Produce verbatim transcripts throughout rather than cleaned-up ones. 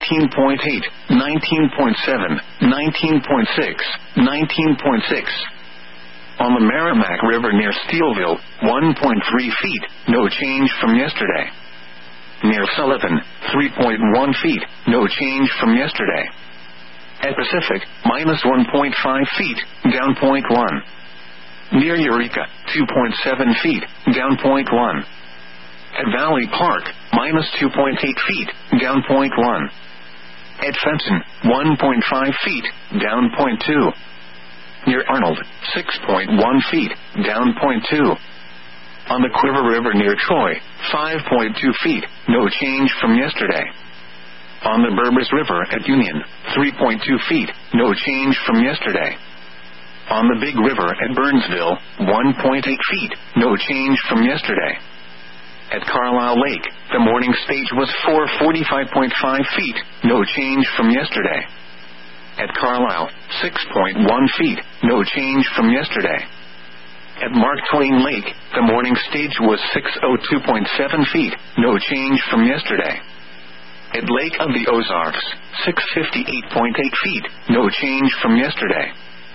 eighteen point eight, nineteen point seven, nineteen point six, nineteen point six. On the Merrimack River near Steelville, one point three feet, no change from yesterday. Near Sullivan, three point one feet, no change from yesterday. At Pacific, minus one point five feet, down zero point one. Near Eureka, two point seven feet, down zero point one. At Valley Park, minus two point eight feet, down zero point one. At Fenton, one point five feet, down zero point two. Near Arnold, six point one feet, down zero point two. On the Quiver River near Troy, five point two feet, no change from yesterday. On the Burbus River at Union, three point two feet, no change from yesterday. On the Big River at Burnsville, one point eight feet, no change from yesterday. At Carlisle Lake, the morning stage was four hundred forty-five point five feet, no change from yesterday. At Carlisle, six point one feet, no change from yesterday. At Mark Twain Lake, the morning stage was six hundred two point seven feet, no change from yesterday. At Lake of the Ozarks, six hundred fifty-eight point eight feet, no change from yesterday.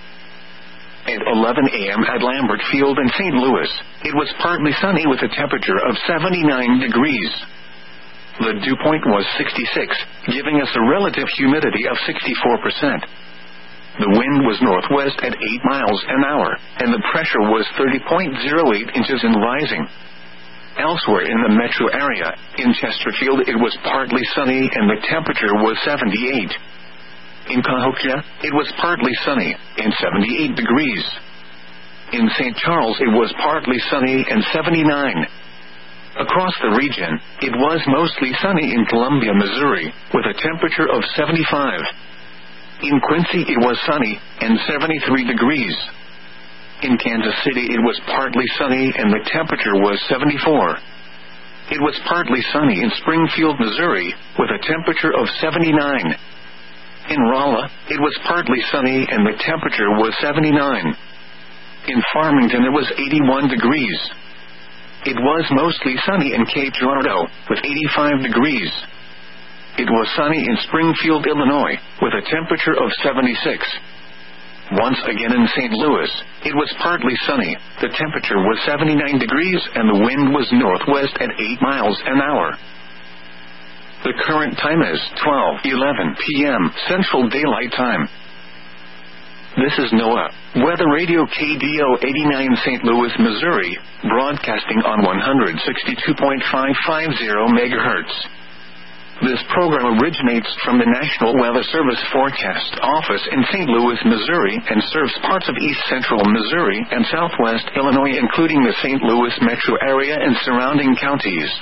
At eleven a.m. at Lambert Field in Saint Louis, it was partly sunny with a temperature of seventy-nine degrees. The dew point was sixty-six, giving us a relative humidity of sixty-four percent. The wind was northwest at eight miles an hour, and the pressure was thirty point zero eight inches and rising. Elsewhere in the metro area, in Chesterfield it was partly sunny and the temperature was seventy-eight. In Cahokia, it was partly sunny, and seventy-eight degrees. In Saint Charles it was partly sunny and seventy-nine. Across the region, it was mostly sunny in Columbia, Missouri, with a temperature of seventy-five. In Quincy it was sunny, and seventy-three degrees. In Kansas City it was partly sunny and the temperature was seventy-four. It was partly sunny in Springfield, Missouri, with a temperature of seventy-nine. In Rolla, it was partly sunny and the temperature was seventy-nine. In Farmington it was eighty-one degrees. It was mostly sunny in Cape Girardeau, with eighty-five degrees. It was sunny in Springfield, Illinois, with a temperature of seventy-six. Once again in Saint Louis, it was partly sunny, the temperature was seventy-nine degrees and the wind was northwest at eight miles an hour. The current time is twelve eleven p.m. Central Daylight Time. This is NOAA, Weather Radio K D O eighty-nine Saint Louis, Missouri, broadcasting on one sixty-two point five five zero megahertz. This program originates from the National Weather Service Forecast Office in Saint Louis, Missouri, and serves parts of east central Missouri and southwest Illinois, including the Saint Louis metro area and surrounding counties.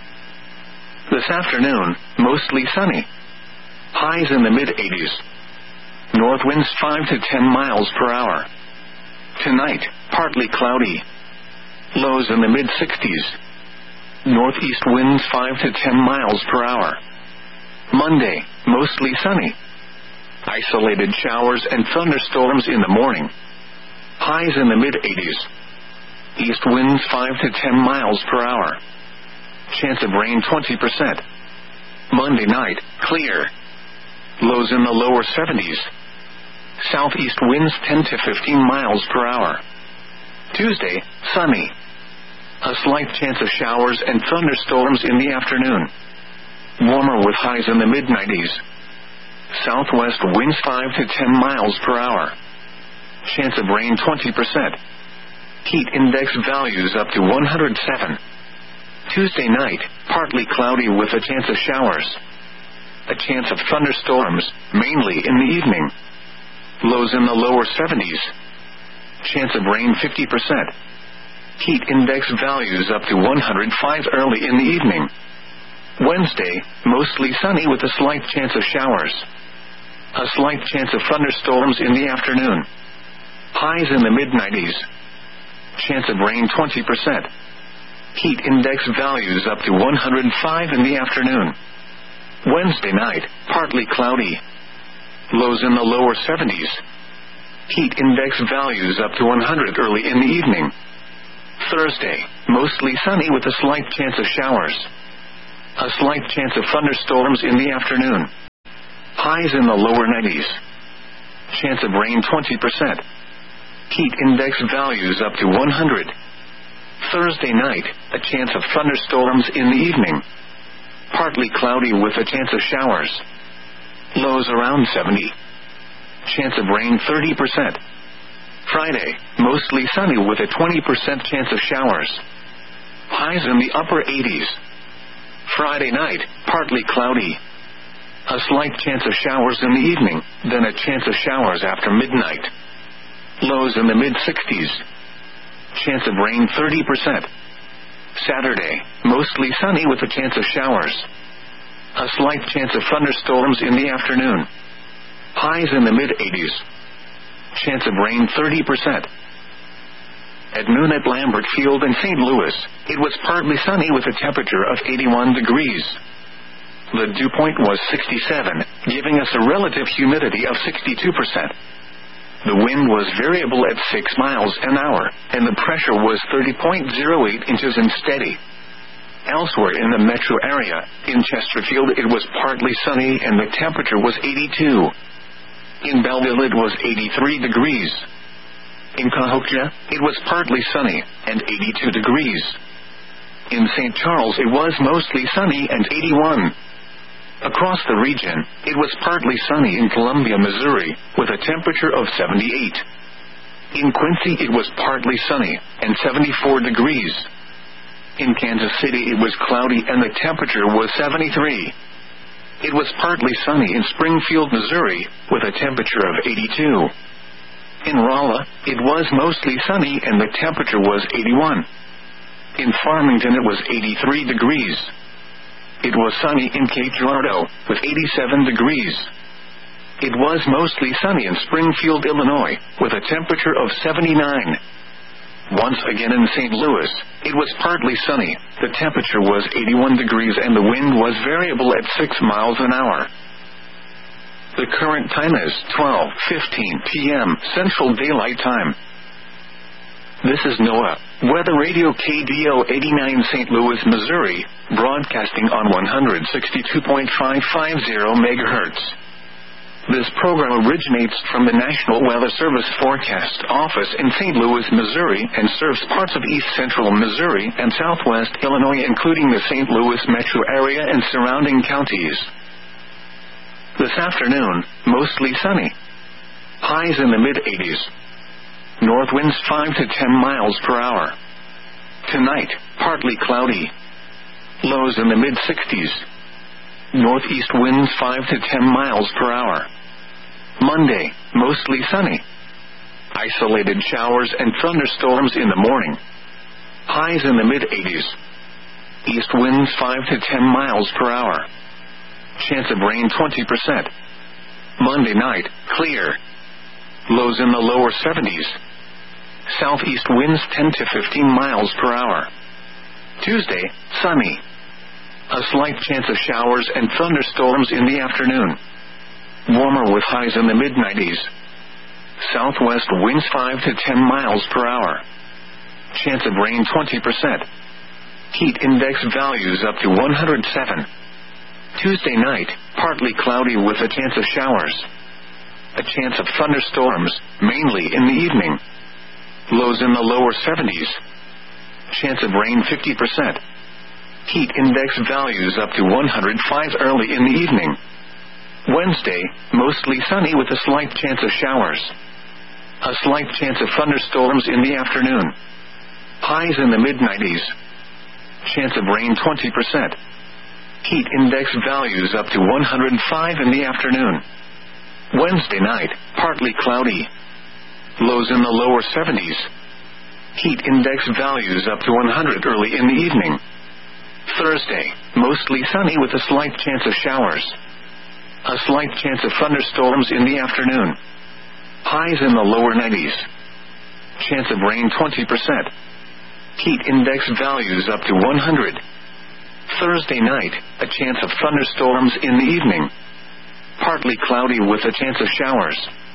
This afternoon, mostly sunny. Highs in the mid-eighties. North winds five to ten miles per hour. Tonight, partly cloudy. Lows in the mid-sixties. Northeast winds five to ten miles per hour. Monday, mostly sunny. Isolated showers and thunderstorms in the morning. Highs in the mid-eighties. East winds five to ten miles per hour. Chance of rain twenty percent. Monday night, clear. Lows in the lower seventies. Southeast winds ten to fifteen miles per hour. Tuesday, sunny. A slight chance of showers and thunderstorms in the afternoon. Warmer with highs in the mid-nineties. Southwest winds five to ten miles per hour. Chance of rain twenty percent. Heat index values up to one hundred seven. Tuesday night, partly cloudy with a chance of showers. A chance of thunderstorms, mainly in the evening. Lows in the lower seventies. Chance of rain fifty percent. Heat index values up to one hundred five early in the evening. Wednesday, mostly sunny with a slight chance of showers. A slight chance of thunderstorms in the afternoon. Highs in the mid-nineties. Chance of rain twenty percent. Heat index values up to one hundred five in the afternoon. Wednesday night, partly cloudy. Lows in the lower seventies. Heat index values up to one hundred early in the evening. Thursday, mostly sunny with a slight chance of showers. A slight chance of thunderstorms in the afternoon. Highs in the lower nineties. Chance of rain twenty percent. Heat index values up to one hundred. Thursday night, a chance of thunderstorms in the evening. Partly cloudy with a chance of showers. Lows around seventy. Chance of rain thirty percent. Friday, mostly sunny with a twenty percent chance of showers. Highs in the upper eighties. Friday night, partly cloudy. A slight chance of showers in the evening, then a chance of showers after midnight. Lows in the mid-sixties. Chance of rain thirty percent. Saturday, mostly sunny with a chance of showers. A slight chance of thunderstorms in the afternoon. Highs in the mid-eighties. Chance of rain thirty percent. At noon at Lambert Field in Saint Louis, it was partly sunny with a temperature of eighty-one degrees. The dew point was sixty-seven, giving us a relative humidity of sixty-two percent. The wind was variable at six miles an hour, and the pressure was thirty point zero eight inches and steady. Elsewhere in the metro area, in Chesterfield it was partly sunny and the temperature was eighty-two. In Belleville it was eighty-three degrees. In Cahokia, it was partly sunny, and eighty-two degrees. In Saint Charles it was mostly sunny and eighty-one. Across the region, it was partly sunny in Columbia, Missouri, with a temperature of seventy-eight. In Quincy it was partly sunny, and seventy-four degrees. In Kansas City it was cloudy and the temperature was seventy-three. It was partly sunny in Springfield, Missouri, with a temperature of eighty-two. In Rolla, it was mostly sunny and the temperature was eighty-one. In Farmington it was eighty-three degrees. It was sunny in Cape Girardeau, with eighty-seven degrees. It was mostly sunny in Springfield, Illinois, with a temperature of seventy-nine. Once again in Saint Louis, it was partly sunny, the temperature was eighty-one degrees and the wind was variable at six miles an hour. The current time is twelve fifteen p.m. Central Daylight Time. This is NOAA, Weather Radio K D O eighty-nine Saint Louis, Missouri, broadcasting on one sixty-two point five five zero megahertz. This program originates from the National Weather Service Forecast Office in Saint Louis, Missouri, and serves parts of east central Missouri and southwest Illinois, including the Saint Louis metro area and surrounding counties. This afternoon, mostly sunny. Highs in the mid-eighties. North winds five to ten miles per hour. Tonight, partly cloudy. Lows in the mid-sixties. Northeast winds five to ten miles per hour. Monday, mostly sunny. Isolated showers and thunderstorms in the morning. Highs in the mid-eighties. East winds five to ten miles per hour. Chance of rain twenty percent. Monday night, clear. Lows in the lower seventies. Southeast winds ten to fifteen miles per hour. Tuesday, sunny. A slight chance of showers and thunderstorms in the afternoon. Warmer with highs in the mid-nineties. Southwest winds five to ten miles per hour. Chance of rain twenty percent. Heat index values up to one hundred seven. Tuesday night, partly cloudy with a chance of showers. A chance of thunderstorms, mainly in the evening. Lows in the lower seventies. Chance of rain fifty percent. Heat index values up to one hundred five early in the evening. Wednesday, mostly sunny with a slight chance of showers. A slight chance of thunderstorms in the afternoon. Highs in the mid-nineties. Chance of rain twenty percent. Heat index values up to one hundred five in the afternoon. Wednesday night, partly cloudy. Lows in the lower seventies. Heat index values up to one hundred early in the evening. Thursday, mostly sunny with a slight chance of showers. A slight chance of thunderstorms in the afternoon. Highs in the lower nineties. Chance of rain twenty percent. Heat index values up to one hundred. Thursday night, a chance of thunderstorms in the evening. Partly cloudy with a chance of showers.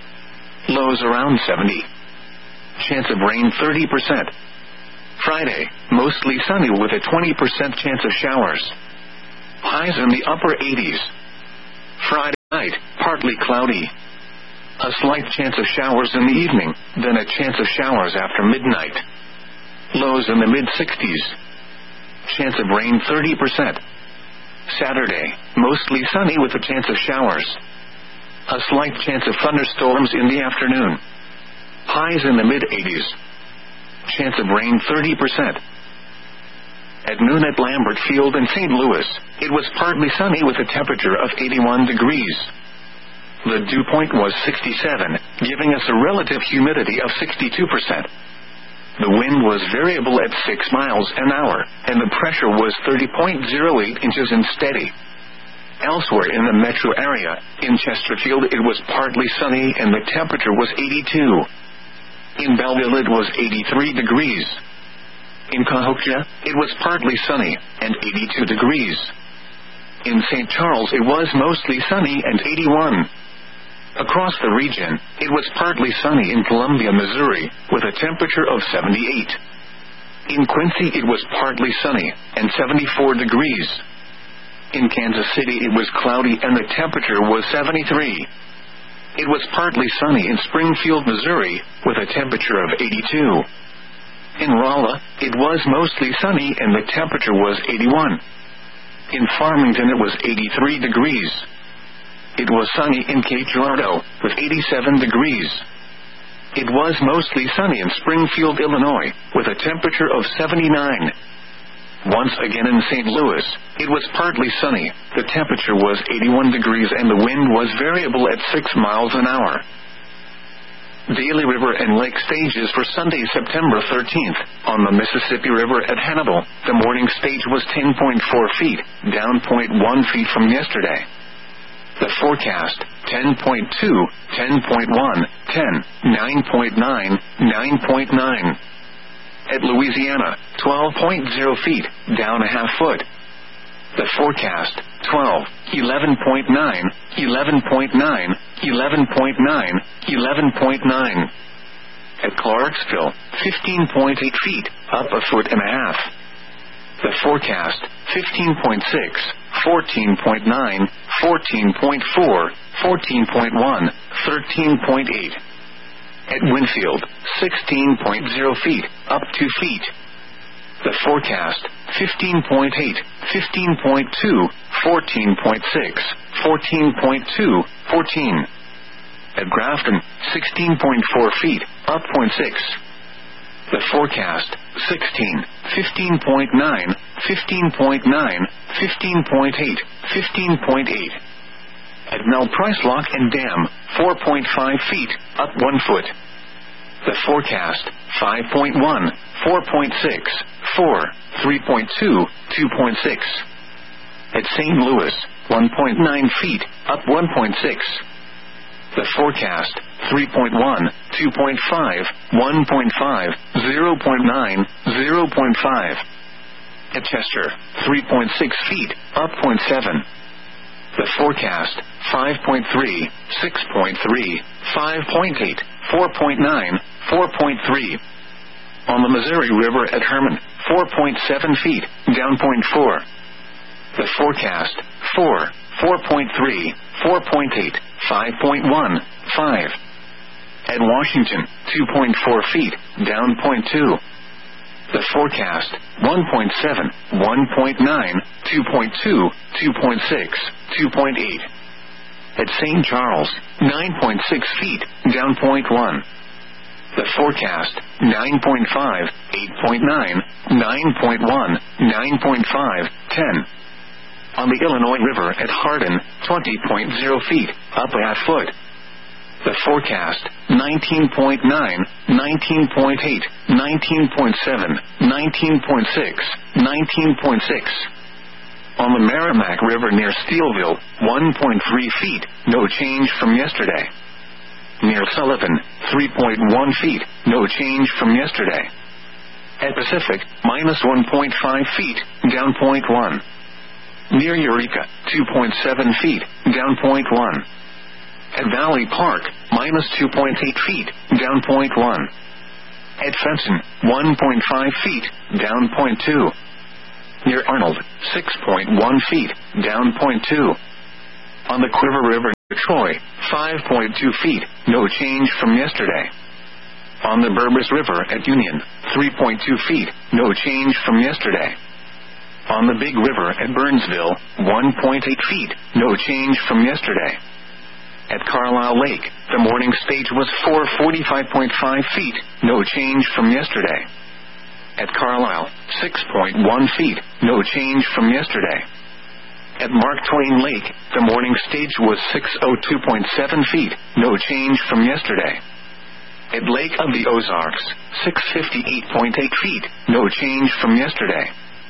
Lows around seventy. Chance of rain thirty percent. Friday, mostly sunny with a twenty percent chance of showers. Highs in the upper eighties. Friday night, partly cloudy. A slight chance of showers in the evening, then a chance of showers after midnight. Lows in the mid-sixties. Chance of rain thirty percent. Saturday, mostly sunny with a chance of showers. A slight chance of thunderstorms in the afternoon. Highs in the mid-eighties. Chance of rain thirty percent. At noon at Lambert Field in Saint Louis, it was partly sunny with a temperature of eighty-one degrees. The dew point was sixty-seven, giving us a relative humidity of sixty-two percent. The wind was variable at six miles an hour, and the pressure was thirty point zero eight inches and steady. Elsewhere in the metro area, in Chesterfield it was partly sunny and the temperature was eighty-two. In Belleville it was eighty-three degrees. In Cahokia, it was partly sunny, and eighty-two degrees. In Saint Charles it was mostly sunny and eighty-one. Across the region, it was partly sunny in Columbia, Missouri, with a temperature of seventy-eight. In Quincy it was partly sunny, and seventy-four degrees. In Kansas City it was cloudy and the temperature was seventy-three. It was partly sunny in Springfield, Missouri, with a temperature of eighty-two. In Rolla, it was mostly sunny and the temperature was eighty-one. In Farmington it was eighty-three degrees. It was sunny in Cape Girardeau, with eighty-seven degrees. It was mostly sunny in Springfield, Illinois, with a temperature of seventy-nine. Once again in Saint Louis, it was partly sunny, the temperature was eighty-one degrees and the wind was variable at six miles an hour. Daily river and lake stages for Sunday, September thirteenth. On the Mississippi River at Hannibal, the morning stage was ten point four feet, down zero point one feet from yesterday. The forecast, ten point two, ten point one, ten, nine point nine, nine point nine. At Louisiana, twelve point zero feet, down a half foot. The forecast, twelve, eleven point nine, eleven point nine, eleven point nine, eleven point nine. At Clarksville, fifteen point eight feet, up a foot and a half. The forecast, fifteen point six, fourteen point nine, fourteen point four, fourteen point one, thirteen point eight. At Winfield, sixteen point zero feet, up two feet. The forecast, fifteen point eight, fifteen point two, fourteen point six, fourteen point two, fourteen. At Grafton, sixteen point four feet, up zero point six. The forecast, sixteen, fifteen point nine, fifteen point nine, fifteen point eight, fifteen point eight. At Mel Price Lock and Dam, four point five feet, up one foot. The forecast, five point one, four point six, four, three point two, two point six. At Saint Louis, one point nine feet, up one point six. The forecast, three point one, two point five, one point five, zero point nine, zero point five. At Chester, three point six feet, up zero point seven. The forecast, five point three, six point three, five point eight, four point nine, four point three. On the Missouri River at Herman, four point seven feet, down zero point four. The forecast, four, four point three, four point eight, five point one, five. At Washington, two point four feet, down zero point two. The forecast, one point seven, one point nine, two point two, two point six, two point eight. At Saint Charles, nine point six feet, down zero point one. The forecast, nine point five, eight point nine, nine point one, nine point five, ten. On the Illinois River at Hardin, twenty point zero feet, up a half foot. The forecast, nineteen point nine, nineteen point eight, nineteen point seven, nineteen point six, nineteen point six. On the Merrimack River near Steelville, one point three feet, no change from yesterday. Near Sullivan, three point one feet, no change from yesterday. At Pacific, minus one point five feet, down zero point one. Near Eureka, two point seven feet, down zero point one. At Valley Park, minus two point eight feet, down zero point one. At Fenton, one point five feet, down zero point two. Near Arnold, six point one feet, down zero point two. On the Quiver River, Troy, five point two feet, no change from yesterday. On the Burbus River at Union, three point two feet, no change from yesterday. On the Big River at Burnsville, one point eight feet, no change from yesterday. At Carlisle Lake, the morning stage was four hundred forty-five point five feet, no change from yesterday. At Carlisle, six point one feet, no change from yesterday. At Mark Twain Lake, the morning stage was six hundred two point seven feet, no change from yesterday. At Lake of the Ozarks, six hundred fifty-eight point eight feet, no change from yesterday.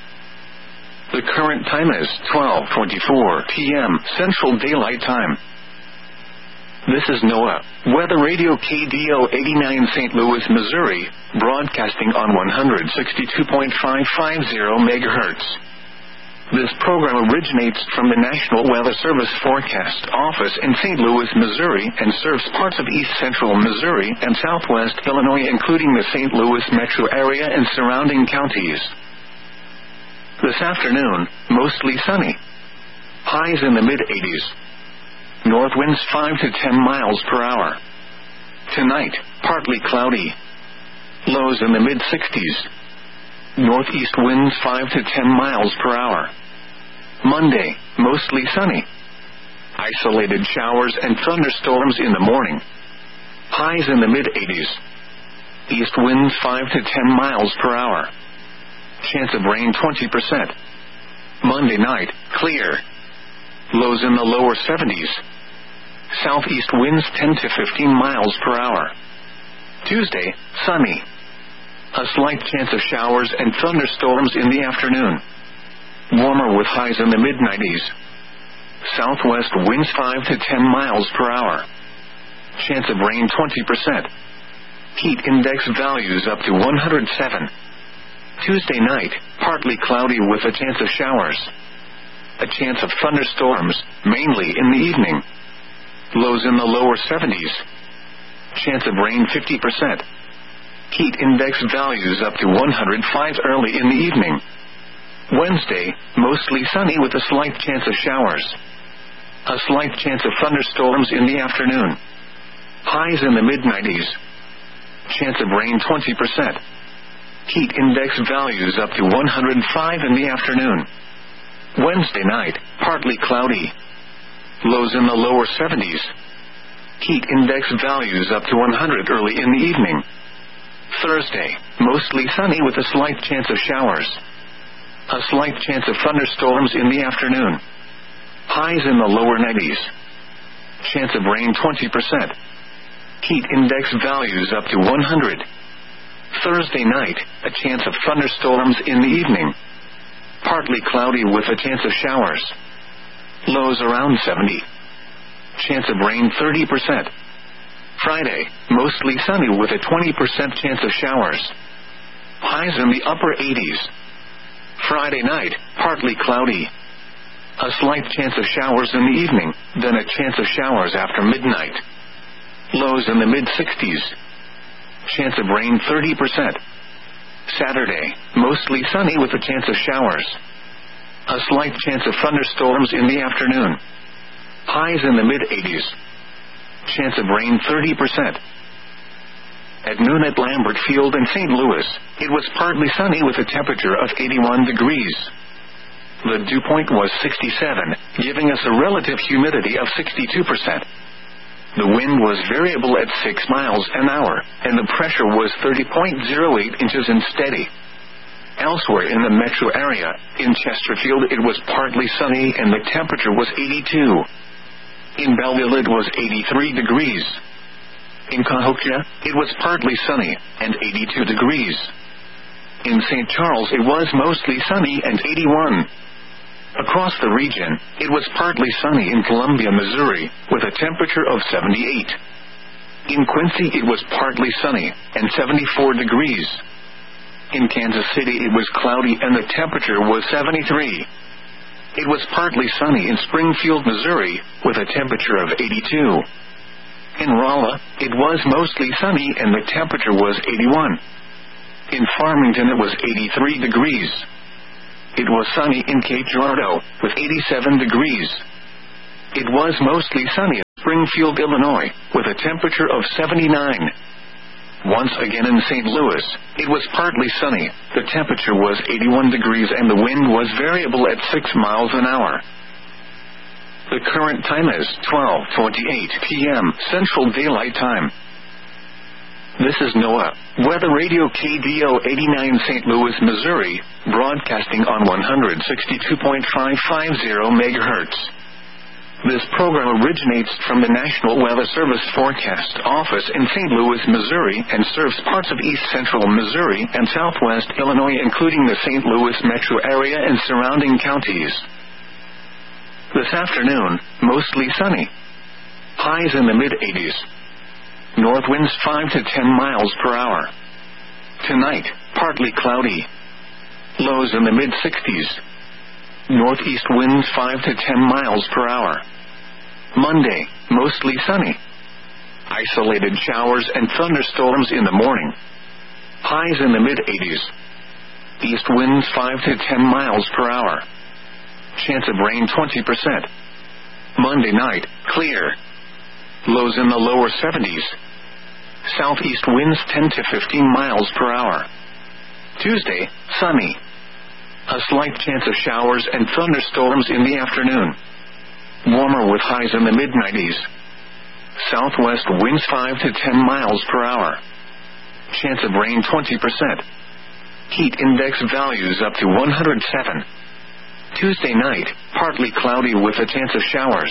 The current time is twelve twenty-four p.m. Central Daylight Time. This is NOAA Weather Radio K D O eighty-nine Saint Louis, Missouri, broadcasting on one hundred sixty-two point five five zero megahertz. This program originates from the National Weather Service Forecast Office in Saint Louis, Missouri, and serves parts of east central Missouri and southwest Illinois, including the Saint Louis metro area and surrounding counties. This afternoon, mostly sunny. Highs in the mid-eighties. North winds five to ten miles per hour. Tonight, partly cloudy. Lows in the mid-sixties. Northeast winds five to ten miles per hour. Monday, mostly sunny. Isolated showers and thunderstorms in the morning. Highs in the mid-eighties. East winds five to ten miles per hour. Chance of rain twenty percent. Monday night, clear. Lows in the lower seventies. Southeast winds ten to fifteen miles per hour. Tuesday, sunny. A slight chance of showers and thunderstorms in the afternoon. Warmer with highs in the mid-nineties. Southwest winds five to ten miles per hour. Chance of rain twenty percent. Heat index values up to one hundred seven. Tuesday night, partly cloudy with a chance of showers. A chance of thunderstorms, mainly in the evening. Lows in the lower seventies. Chance of rain fifty percent. Heat index values up to one hundred five early in the evening. Wednesday, mostly sunny with a slight chance of showers. A slight chance of thunderstorms in the afternoon. Highs in the mid-nineties. Chance of rain twenty percent. Heat index values up to one hundred five in the afternoon. Wednesday night, partly cloudy. Lows in the lower seventies. Heat index values up to one hundred early in the evening. Thursday, mostly sunny with a slight chance of showers. A slight chance of thunderstorms in the afternoon. Highs in the lower nineties. Chance of rain twenty percent. Heat index values up to one hundred. Thursday night, a chance of thunderstorms in the evening. Partly cloudy with a chance of showers. Lows around seventy. Chance of rain thirty percent. Friday, mostly sunny with a twenty percent chance of showers. Highs in the upper eighties. Friday night, partly cloudy. A slight chance of showers in the evening, then a chance of showers after midnight. Lows in the mid-sixties. Chance of rain thirty percent. Saturday, mostly sunny with a chance of showers. A slight chance of thunderstorms in the afternoon. Highs in the mid-eighties. Chance of rain thirty percent. At noon at Lambert Field in Saint Louis, it was partly sunny with a temperature of eighty-one degrees. The dew point was sixty-seven, giving us a relative humidity of sixty-two percent. The wind was variable at six miles an hour, and the pressure was thirty point zero eight inches and steady. Elsewhere in the metro area, in Chesterfield it was partly sunny and the temperature was eighty-two. In Belleville it was eighty-three degrees. In Cahokia, it was partly sunny, and eighty-two degrees. In Saint Charles it was mostly sunny and eighty-one. Across the region, it was partly sunny in Columbia, Missouri, with a temperature of seventy-eight. In Quincy it was partly sunny, and seventy-four degrees. In Kansas City it was cloudy and the temperature was seventy-three. It was partly sunny in Springfield, Missouri, with a temperature of eighty-two. In Rolla, it was mostly sunny and the temperature was eighty-one. In Farmington it was eighty-three degrees. It was sunny in Cape Girardeau, with eighty-seven degrees. It was mostly sunny in Springfield, Illinois, with a temperature of seventy-nine. Once again in Saint Louis, it was partly sunny, the temperature was eighty-one degrees and the wind was variable at six miles an hour. The current time is twelve twenty-eight p.m. Central Daylight Time. This is NOAA Weather Radio K D O eighty-nine Saint Louis, Missouri, broadcasting on one sixty-two point five five zero megahertz. This program originates from the National Weather Service Forecast Office in Saint Louis, Missouri, and serves parts of east central Missouri and southwest Illinois, including the Saint Louis metro area and surrounding counties. This afternoon, mostly sunny. Highs in the mid-eighties. North winds five to ten miles per hour. Tonight, partly cloudy. Lows in the mid-sixties. Northeast winds five to ten miles per hour. Monday, mostly sunny. Isolated showers and thunderstorms in the morning. Highs in the mid-eighties. East winds five to ten miles per hour. Chance of rain twenty percent. Monday night, clear. Lows in the lower seventies. Southeast winds ten to fifteen miles per hour. Tuesday, sunny. A slight chance of showers and thunderstorms in the afternoon. Warmer with highs in the mid-nineties. Southwest winds five to ten miles per hour. Chance of rain twenty percent. Heat index values up to one hundred seven. Tuesday night, partly cloudy with a chance of showers.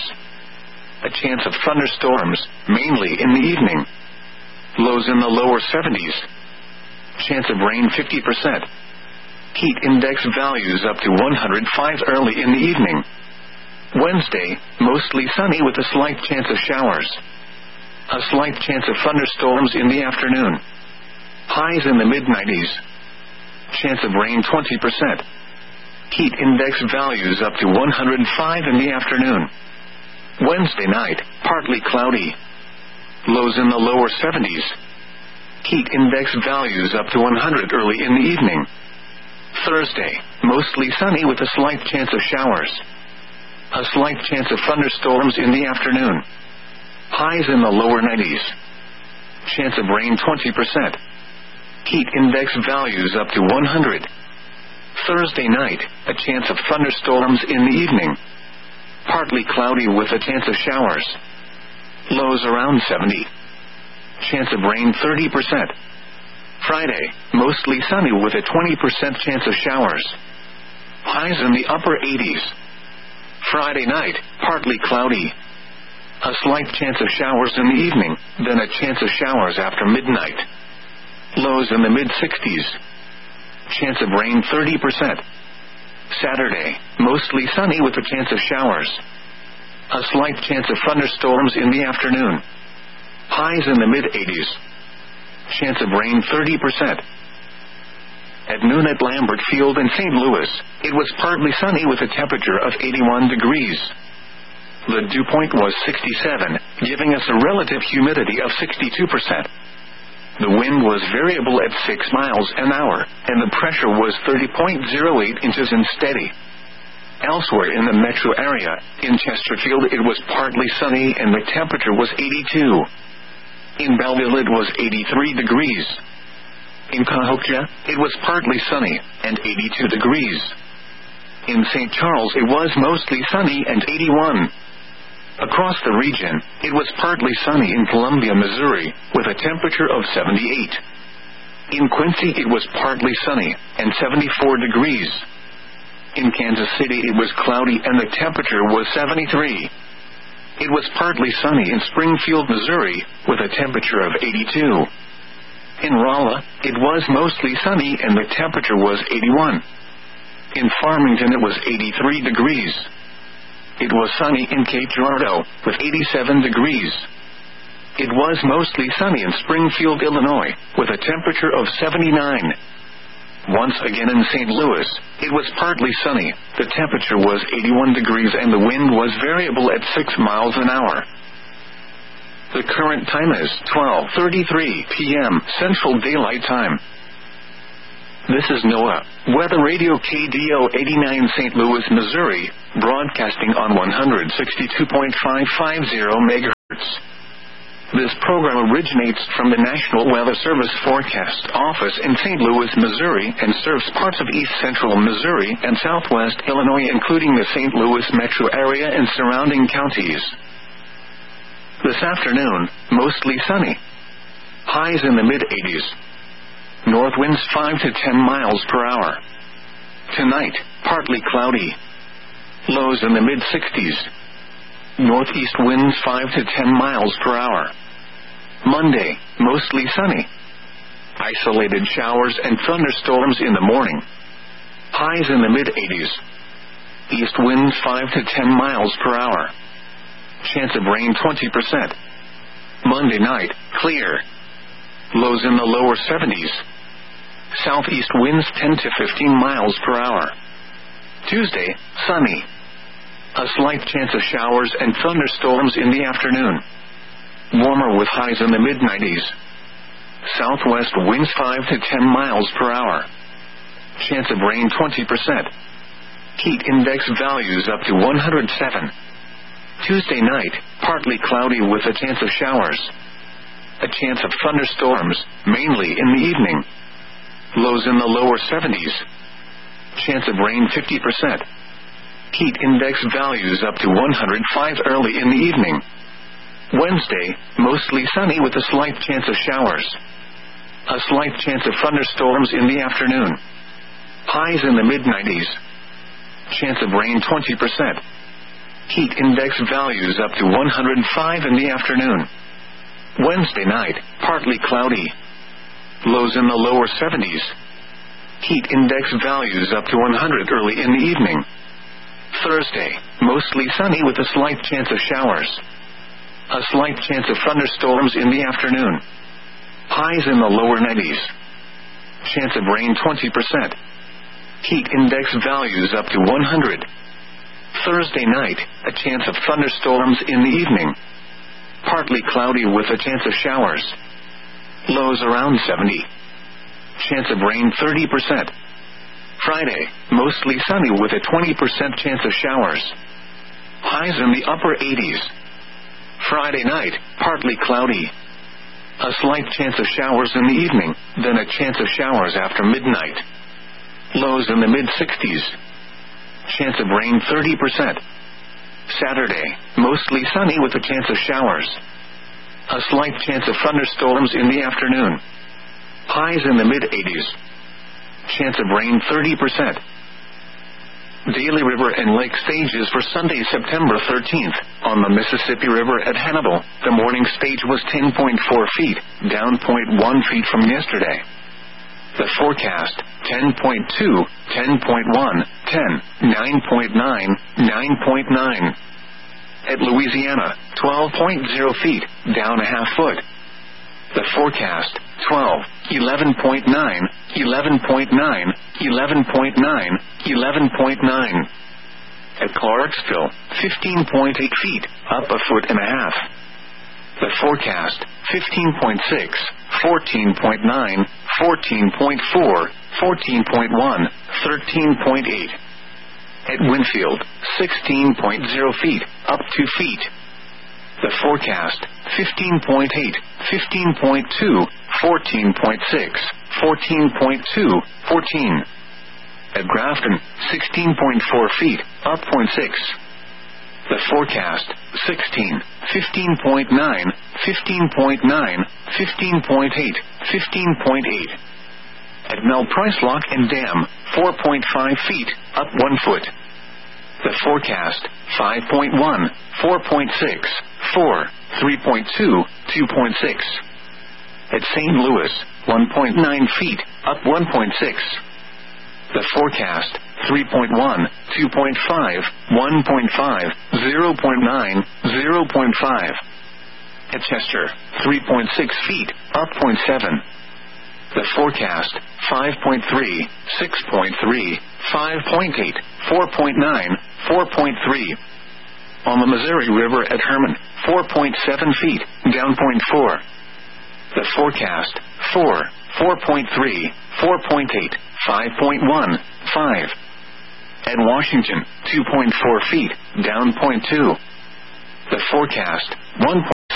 A chance of thunderstorms, mainly in the evening. Lows in the lower seventies. Chance of rain fifty percent. Heat index values up to one hundred five early in the evening. Wednesday, mostly sunny with a slight chance of showers. A slight chance of thunderstorms in the afternoon. Highs in the mid-nineties. Chance of rain twenty percent. Heat index values up to one hundred five in the afternoon. Wednesday night, partly cloudy. Lows in the lower seventies. Heat index values up to one hundred early in the evening. Thursday, mostly sunny with a slight chance of showers. A slight chance of thunderstorms in the afternoon. Highs in the lower nineties. Chance of rain twenty percent. Heat index values up to one hundred. Thursday night, a chance of thunderstorms in the evening. Partly cloudy with a chance of showers. Lows around seventy. Chance of rain thirty percent. Friday, mostly sunny with a twenty percent chance of showers. Highs in the upper eighties. Friday night, partly cloudy. A slight chance of showers in the evening, then a chance of showers after midnight. Lows in the mid-sixties. Chance of rain thirty percent. Saturday, mostly sunny with a chance of showers. A slight chance of thunderstorms in the afternoon. Highs in the mid-eighties. Chance of rain thirty percent. At noon at Lambert Field in Saint Louis, it was partly sunny with a temperature of eighty-one degrees. The dew point was sixty-seven, giving us a relative humidity of sixty-two percent. The wind was variable at six miles an hour, and the pressure was thirty point zero eight inches and steady. Elsewhere in the metro area, in Chesterfield it was partly sunny and the temperature was eighty-two. In Belleville it was eighty-three degrees. In Cahokia, it was partly sunny, and eighty-two degrees. In Saint Charles it was mostly sunny and eighty-one. Across the region, it was partly sunny in Columbia, Missouri, with a temperature of seventy-eight. In Quincy it was partly sunny, and seventy-four degrees. In Kansas City it was cloudy and the temperature was seventy-three. It was partly sunny in Springfield, Missouri, with a temperature of eighty-two. In Rolla, it was mostly sunny and the temperature was eighty-one. In Farmington it was eighty-three degrees. It was sunny in Cape Girardeau, with eighty-seven degrees. It was mostly sunny in Springfield, Illinois, with a temperature of seventy-nine. Once again in Saint Louis, it was partly sunny, the temperature was eighty-one degrees and the wind was variable at six miles an hour. The current time is twelve thirty-three p.m. Central Daylight Time. This is NOAA Weather Radio K D O eighty-nine Saint Louis, Missouri, broadcasting on one sixty-two point five five zero megahertz. This program originates from the National Weather Service Forecast Office in Saint Louis, Missouri, and serves parts of east central Missouri and southwest Illinois, including the Saint Louis metro area and surrounding counties. This afternoon, mostly sunny. Highs in the mid-eighties. North winds five to ten miles per hour. Tonight, partly cloudy. Lows in the mid-sixties. Northeast winds five to ten miles per hour. Monday, mostly sunny. Isolated showers and thunderstorms in the morning. Highs in the mid-eighties. East winds five to ten miles per hour. Chance of rain twenty percent. Monday night, clear. Lows in the lower seventies. Southeast winds ten to fifteen miles per hour. Tuesday, sunny. A slight chance of showers and thunderstorms in the afternoon. Warmer with highs in the mid-nineties. Southwest winds five to ten miles per hour. Chance of rain twenty percent. Heat index values up to one hundred seven. Tuesday night, partly cloudy with a chance of showers. A chance of thunderstorms, mainly in the evening. Lows in the lower seventies. Chance of rain fifty percent. Heat index values up to one hundred five early in the evening. Wednesday, mostly sunny with a slight chance of showers. A slight chance of thunderstorms in the afternoon. Highs in the mid-nineties. Chance of rain twenty percent. Heat index values up to one hundred five in the afternoon. Wednesday night, partly cloudy. Lows in the lower seventies. Heat index values up to one hundred early in the evening. Thursday, mostly sunny with a slight chance of showers. A slight chance of thunderstorms in the afternoon. Highs in the lower nineties. Chance of rain twenty percent. Heat index values up to one hundred. Thursday night, a chance of thunderstorms in the evening. Partly cloudy with a chance of showers. Lows around seventy. Chance of rain thirty percent. Friday, mostly sunny with a twenty percent chance of showers. Highs in the upper eighties. Friday night, partly cloudy. A slight chance of showers in the evening, then a chance of showers after midnight. Lows in the mid-sixties. Chance of rain thirty percent. Saturday, mostly sunny with a chance of showers. A slight chance of thunderstorms in the afternoon. Highs in the mid-eighties. Chance of rain thirty percent. Daily river and lake stages for Sunday, September thirteenth. On the Mississippi River at Hannibal, the morning stage was ten point four feet, down zero point one feet from yesterday. The forecast, ten point two, ten point one, ten, nine point nine, nine point nine. At Louisiana, twelve point zero feet, down a half foot. The forecast, twelve, eleven point nine, eleven point nine, eleven point nine, eleven point nine. At Clarksville, fifteen point eight feet, up a foot and a half. The forecast, fifteen point six, fourteen point nine, fourteen point four, fourteen point one, thirteen point eight. At Winfield, sixteen point zero feet, up two feet. The forecast, fifteen point eight, fifteen point two, fourteen point six, fourteen point two, fourteen. At Grafton, sixteen point four feet, up zero point six. The forecast, sixteen, fifteen point nine, fifteen point nine, fifteen point eight, fifteen point eight. At Mel Price Lock and Dam, four point five feet, up one foot. The forecast, five point one, four point six, four, three point two, two point six. At Saint Louis, one point nine feet, up one point six. The forecast, three point one, two point five, one point five, zero point nine, zero point five. At Chester, three point six feet, up zero point seven. The forecast, five point three, six point three, five point eight, four point nine, four point three. On the Missouri River at Herman, four point seven feet, down zero point four. The forecast, four, four point three, four point eight, five point one, five. At Washington, two point four feet, down zero point two. The forecast, one point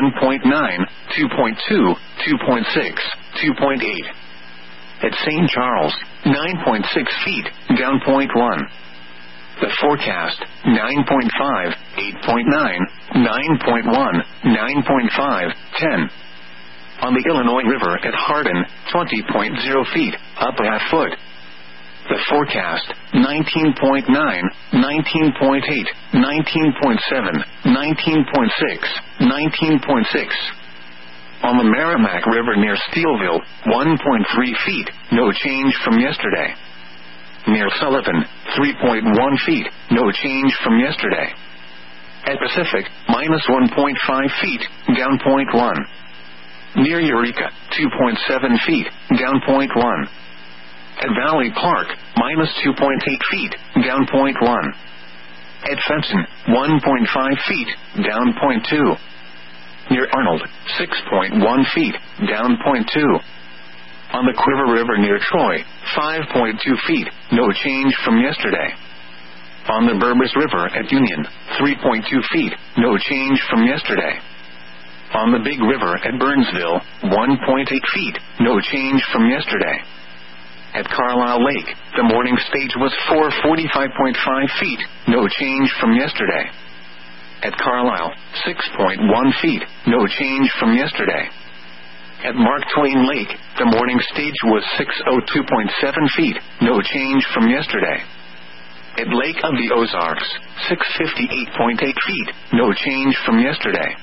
one point nine, two point two, two point six, two point eight. At Saint Charles, nine point six feet, down zero point one. The forecast, nine point five, eight point nine, nine point one, nine point five, ten. On the Illinois River at Hardin, twenty point zero feet, up a half foot. The forecast, nineteen point nine, nineteen point eight, nineteen point seven, nineteen point six, nineteen point six. On the Merrimack River near Steelville, one point three feet, no change from yesterday. Near Sullivan, three point one feet, no change from yesterday. At Pacific, minus one point five feet, down zero point one. Near Eureka, two point seven feet, down zero point one. At Valley Park, minus two point eight feet, down zero point one. At Fenton, one point five feet, down zero point two. Near Arnold, six point one feet, down zero point two. On the Quiver River near Troy, five point two feet, no change from yesterday. On the Burbus River at Union, three point two feet, no change from yesterday. On the Big River at Burnsville, one point eight feet, no change from yesterday. At Carlisle Lake, the morning stage was four hundred forty-five point five feet, no change from yesterday. At Carlisle, six point one feet, no change from yesterday. At Mark Twain Lake, the morning stage was six hundred two point seven feet, no change from yesterday. At Lake of the Ozarks, six hundred fifty-eight point eight feet, no change from yesterday.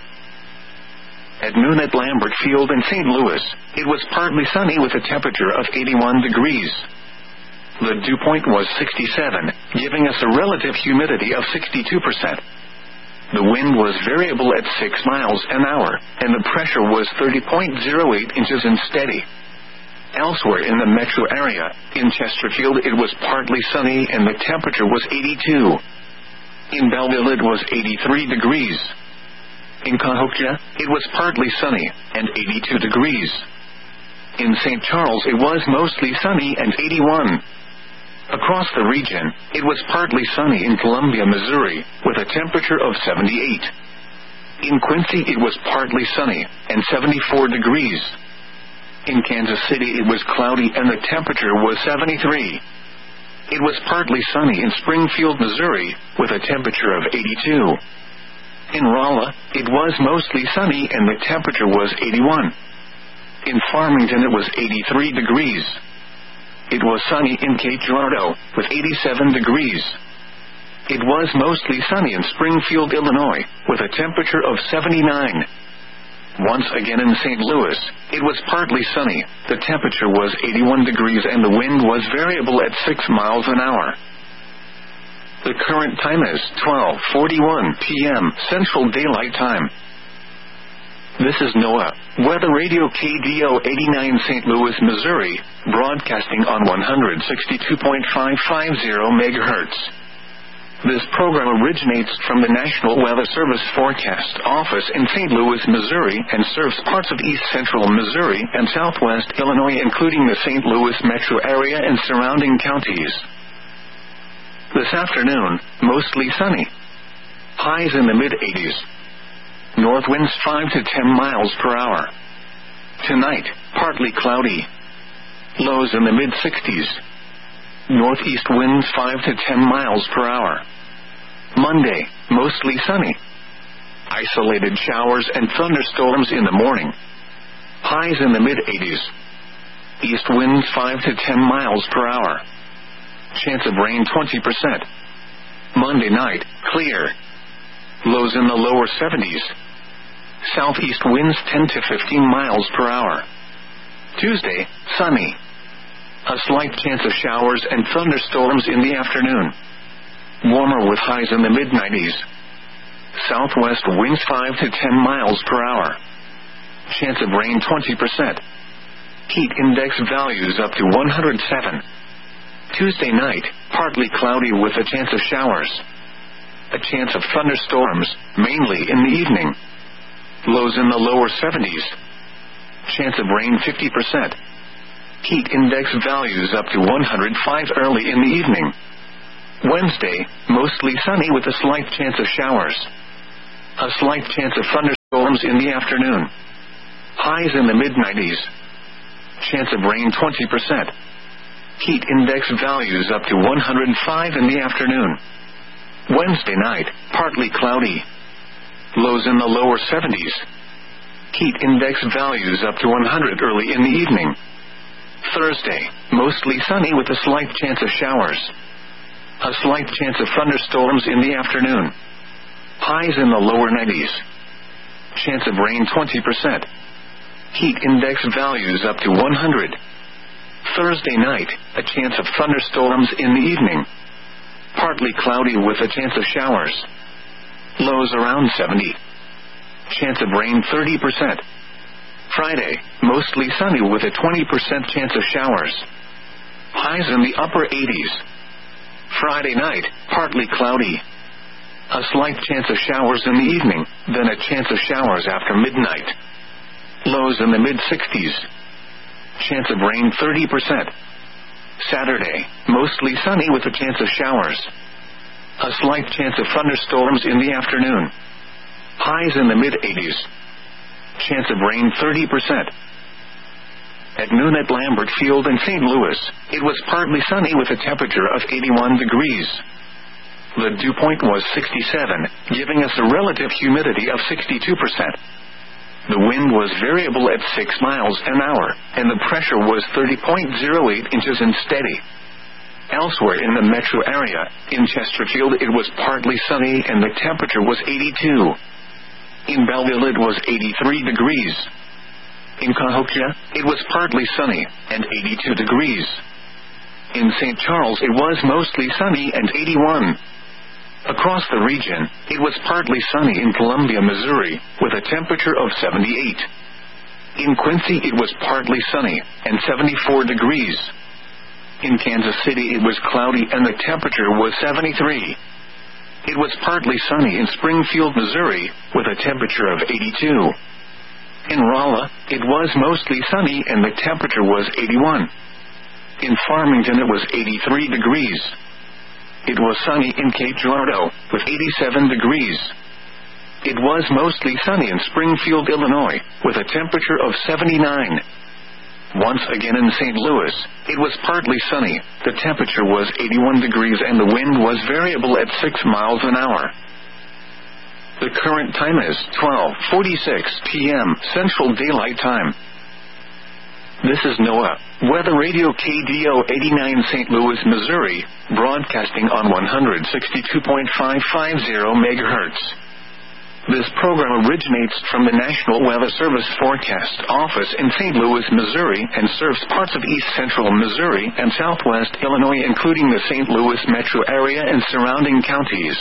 At noon at Lambert Field in Saint Louis, it was partly sunny with a temperature of eighty-one degrees. The dew point was sixty-seven, giving us a relative humidity of sixty-two percent. The wind was variable at six miles an hour, and the pressure was thirty point zero eight inches and steady. Elsewhere in the metro area, in Chesterfield it was partly sunny and the temperature was eighty-two. In Belleville it was eighty-three degrees. In Cahokia, it was partly sunny, and eighty-two degrees. In Saint Charles it was mostly sunny and eighty-one. Across the region, it was partly sunny in Columbia, Missouri, with a temperature of seventy-eight. In Quincy it was partly sunny, and seventy-four degrees. In Kansas City it was cloudy and the temperature was seventy-three. It was partly sunny in Springfield, Missouri, with a temperature of eighty-two. In Rolla, it was mostly sunny and the temperature was eighty-one. In Farmington it was eighty-three degrees. It was sunny in Cape Girardeau, with eighty-seven degrees. It was mostly sunny in Springfield, Illinois, with a temperature of seventy-nine. Once again in Saint Louis, it was partly sunny, the temperature was eighty-one degrees and the wind was variable at six miles an hour. The current time is twelve forty-one p.m. Central Daylight Time. This is NOAA, Weather Radio K D O eighty-nine Saint Louis, Missouri, broadcasting on one sixty-two point five five zero megahertz. This program originates from the National Weather Service Forecast Office in Saint Louis, Missouri, and serves parts of east central Missouri and southwest Illinois, including the Saint Louis metro area and surrounding counties. This afternoon, mostly sunny. Highs in the mid-eighties. North winds five to ten miles per hour. Tonight, partly cloudy. Lows in the mid-sixties. Northeast winds five to ten miles per hour. Monday, mostly sunny. Isolated showers and thunderstorms in the morning. Highs in the mid-eighties. East winds five to ten miles per hour. Chance of rain twenty percent. Monday night, clear. Lows in the lower seventies. Southeast winds ten to fifteen miles per hour. Tuesday, sunny. A slight chance of showers and thunderstorms in the afternoon. Warmer with highs in the mid-nineties. Southwest winds five to ten miles per hour. Chance of rain twenty percent. Heat index values up to one hundred seven. Tuesday night, partly cloudy with a chance of showers. A chance of thunderstorms, mainly in the evening. Lows in the lower seventies. Chance of rain fifty percent. Heat index values up to one hundred five early in the evening. Wednesday, mostly sunny with a slight chance of showers. A slight chance of thunderstorms. thunderstorms in the afternoon. Highs in the mid nineties. Chance of rain twenty percent. Heat index values up to one hundred five in the afternoon. Wednesday night, partly cloudy. Lows in the lower seventies. Heat index values up to one hundred early in the evening. Thursday, mostly sunny with a slight chance of showers. A slight chance of thunderstorms in the afternoon. Highs in the lower nineties. Chance of rain twenty percent. Heat index values up to one hundred. Thursday night, a chance of thunderstorms in the evening. Partly cloudy with a chance of showers. Lows around seventy. Chance of rain thirty percent. Friday, mostly sunny with a twenty percent chance of showers. Highs in the upper eighties. Friday night, partly cloudy. A slight chance of showers in the evening, then a chance of showers after midnight. Lows in the mid sixties. Chance of rain thirty percent. Saturday, mostly sunny with a chance of showers. A slight chance of thunderstorms in the afternoon. Highs in the mid eighties. Chance of rain thirty percent. At noon at Lambert Field in Saint Louis, it was partly sunny with a temperature of eighty-one degrees. The dew point was sixty-seven, giving us a relative humidity of sixty-two percent. The wind was variable at six miles an hour, and the pressure was thirty point zero eight inches and steady. Elsewhere in the metro area, in Chesterfield it was partly sunny and the temperature was eighty-two. In Belleville it was eighty-three degrees. In Cahokia, it was partly sunny, and eighty-two degrees. In Saint Charles it was mostly sunny and eighty-one. Across the region, it was partly sunny in Columbia, Missouri, with a temperature of seventy-eight. In Quincy it was partly sunny, and seventy-four degrees. In Kansas City it was cloudy and the temperature was seventy-three. It was partly sunny in Springfield, Missouri, with a temperature of eighty-two. In Rolla, it was mostly sunny and the temperature was eighty-one. In Farmington it was eighty-three degrees. It was sunny in Cape Girardeau, with eighty-seven degrees. It was mostly sunny in Springfield, Illinois, with a temperature of seventy-nine. Once again in Saint Louis, it was partly sunny, the temperature was eighty-one degrees and the wind was variable at six miles an hour. The current time is twelve forty-six p.m. Central Daylight Time. This is NOAA, Weather Radio K D O eighty-nine Saint Louis, Missouri, broadcasting on one sixty-two point five five zero megahertz. This program originates from the National Weather Service Forecast Office in Saint Louis, Missouri, and serves parts of east central Missouri and southwest Illinois, including the Saint Louis metro area and surrounding counties.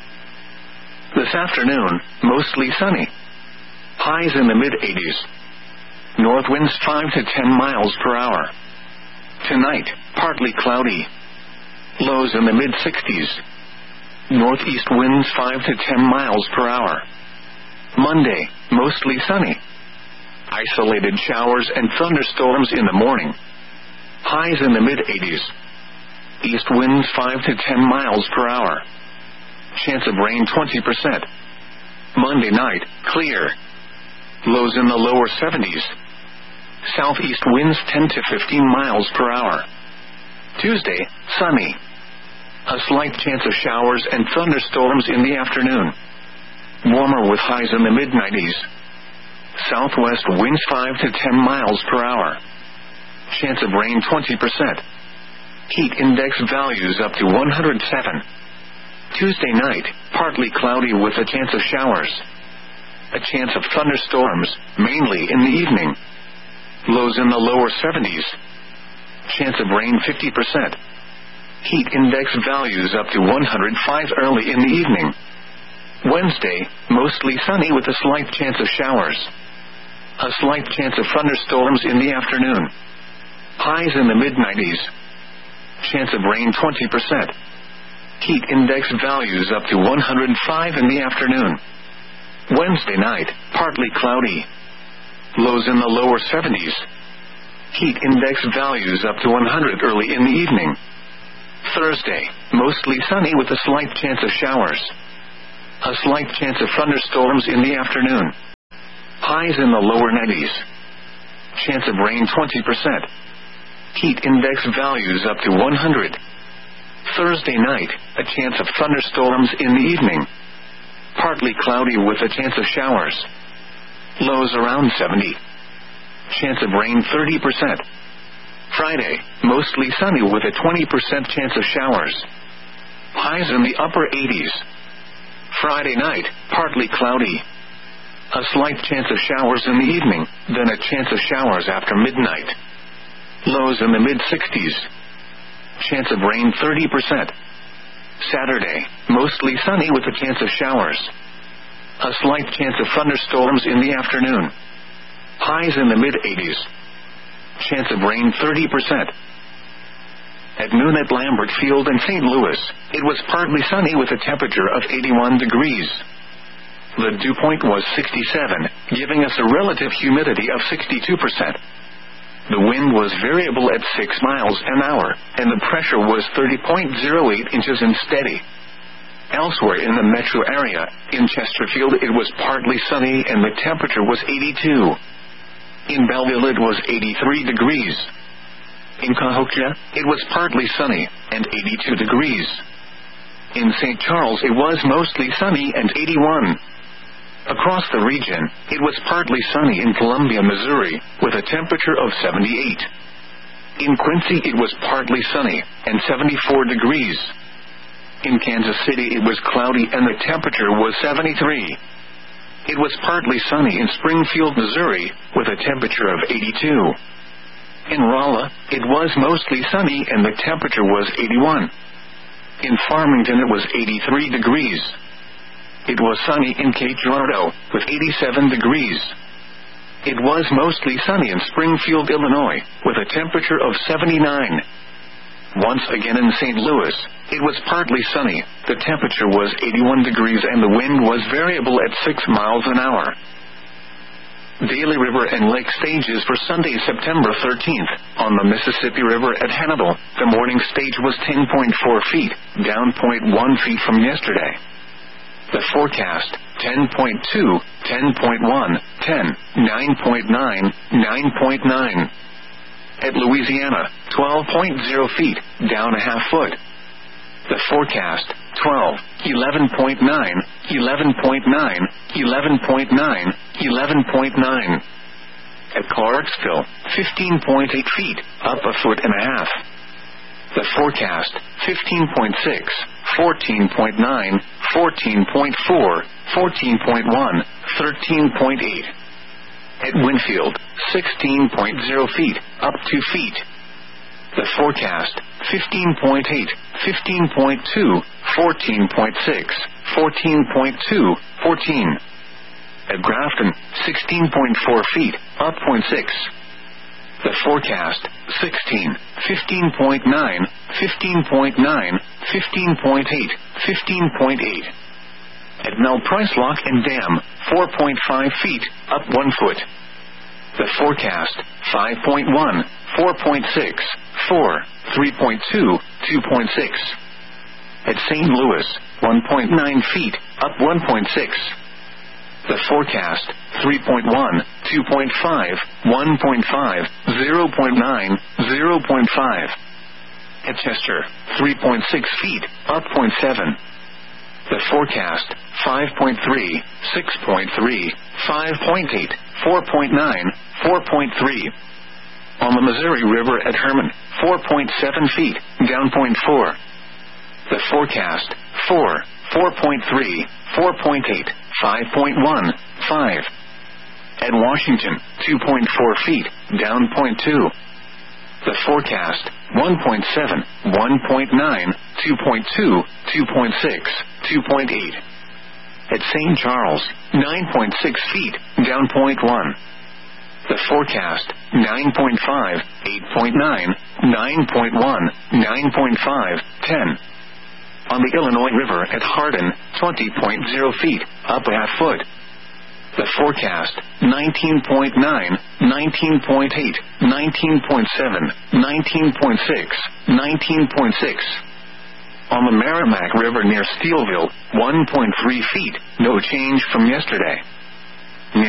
This afternoon, mostly sunny. Highs in the mid eighties. North winds five to ten miles per hour. Tonight, partly cloudy. Lows in the mid sixties. Northeast winds five to ten miles per hour. Monday, mostly sunny. Isolated showers and thunderstorms in the morning. Highs in the mid eighties. East winds five to ten miles per hour. Chance of rain twenty percent. Monday night, clear. Lows in the lower seventies. Southeast winds ten to fifteen miles per hour. Tuesday, sunny. A slight chance of showers and thunderstorms in the afternoon. Warmer with highs in the mid nineties. Southwest winds five to ten miles per hour. Chance of rain twenty percent. Heat index values up to one hundred seven. Tuesday night, partly cloudy with a chance of showers. A chance of thunderstorms, mainly in the evening. Lows in the lower seventies. Chance of rain fifty percent. Heat index values up to one hundred five early in the evening. Wednesday, mostly sunny with a slight chance of showers. A slight chance of thunderstorms in the afternoon. Highs in the mid nineties. Chance of rain twenty percent. Heat index values up to one hundred five in the afternoon. Wednesday night, partly cloudy. Lows in the lower seventies. Heat index values up to one hundred early in the evening. Thursday, mostly sunny with a slight chance of showers. A slight chance of thunderstorms in the afternoon. Highs in the lower nineties. Chance of rain twenty percent. Heat index values up to one hundred. Thursday night, a chance of thunderstorms in the evening. Partly cloudy with a chance of showers. Lows around seventy. Chance of rain thirty percent. Friday, mostly sunny with a twenty percent chance of showers. Highs in the upper eighties. Friday night, partly cloudy. A slight chance of showers in the evening, then a chance of showers after midnight. Lows in the mid-sixties. Chance of rain thirty percent. Saturday, mostly sunny with a chance of showers. A slight chance of thunderstorms in the afternoon. Highs in the mid-eighties. Chance of rain thirty percent. At noon at Lambert Field in Saint Louis, it was partly sunny with a temperature of eighty-one degrees. The dew point was sixty-seven, giving us a relative humidity of sixty-two percent. The wind was variable at six miles an hour, and the pressure was thirty point zero eight inches and steady. Elsewhere in the metro area, in Chesterfield it was partly sunny and the temperature was eighty-two. In Belleville it was eighty-three degrees. In Cahokia, it was partly sunny, and eighty-two degrees. In Saint Charles it was mostly sunny and eighty-one. Across the region, it was partly sunny in Columbia, Missouri, with a temperature of seventy-eight. In Quincy it was partly sunny, and seventy-four degrees. In Kansas City it was cloudy and the temperature was seventy-three. It was partly sunny in Springfield, Missouri, with a temperature of eighty-two. In Rolla, it was mostly sunny and the temperature was eighty-one. In Farmington it was eighty-three degrees. It was sunny in Cape Girardeau, with eighty-seven degrees. It was mostly sunny in Springfield, Illinois, with a temperature of seventy-nine. Once again in Saint Louis, it was partly sunny, the temperature was eighty-one degrees and the wind was variable at six miles an hour. Daly River and Lake stages for Sunday, September thirteenth. On the Mississippi River at Hannibal, the morning stage was ten point four feet, down zero point one feet from yesterday. The forecast, ten point two, ten point one, ten, nine point nine, nine point nine. At Louisiana, twelve point zero feet, down a half foot. The forecast, twelve, eleven point nine, eleven point nine, eleven point nine, eleven point nine. At Clarksville, fifteen point eight feet, up a foot and a half. The forecast, fifteen point six, fourteen point nine, fourteen point four, fourteen point one, thirteen point eight. At Winfield, sixteen point zero feet, up two feet. The forecast, fifteen point eight, fifteen point two, fourteen point six, fourteen point two, fourteen. At Grafton, sixteen point four feet, up zero point six. The forecast, sixteen, fifteen point nine, fifteen point nine, fifteen point eight, fifteen point eight. At Mel Price Lock and Dam, four point five feet, up one foot. The forecast, five point one, four point six, four, three point two, two point six. At Saint Louis, one point nine feet, up one point six. The forecast, three point one, two point five, one point five, zero point nine, zero point five. At Chester, three point six feet, up zero point seven. The forecast, five point three, six point three, five point eight, four point nine, four point three. On the Missouri River at Herman, four point seven feet, down zero point four. The forecast, four, four point three, four point eight, five point one, five. At Washington, two point four feet, down zero point two. The forecast, one point seven, one point nine, two point two, two point six, two point eight. At Saint Charles, nine point six feet, down zero point one. The forecast, nine point five, eight point nine, nine point one, nine point five, ten. On the Illinois River at Hardin, twenty point zero feet, up a half foot. The forecast, nineteen point nine, nineteen point eight, nineteen point seven, nineteen point six, nineteen point six. On the Merrimack River near Steelville, one point three feet, no change from yesterday. Near eleven.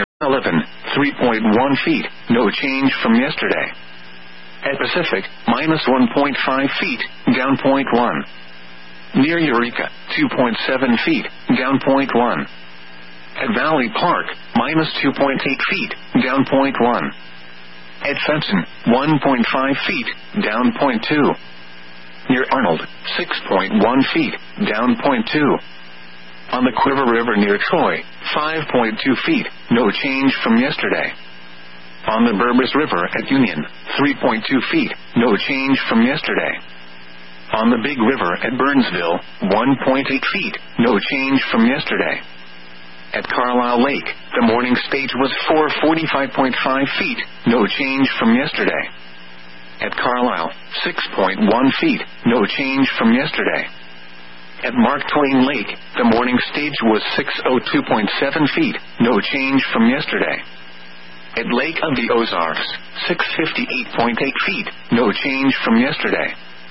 Ripon, three point one feet, no change from yesterday. At Pacific, minus one point five feet, down zero point one. Near Eureka, two point seven feet, down zero point one. At Valley Park, minus two point eight feet, down zero point one. At Fenton, one point five feet, down zero point two. Near Arnold, six point one feet, down zero point two. On the Quiver River near Troy, five point two feet, no change from yesterday. On the Burbus River at Union, three point two feet, no change from yesterday. On the Big River at Burnsville, one point eight feet, no change from yesterday. At Carlisle Lake, the morning stage was four hundred forty-five point five feet, no change from yesterday. At Carlisle, six point one feet, no change from yesterday. At Mark Twain Lake, the morning stage was six hundred two point seven feet, no change from yesterday. At Lake of the Ozarks, six hundred fifty-eight point eight feet, no change from yesterday.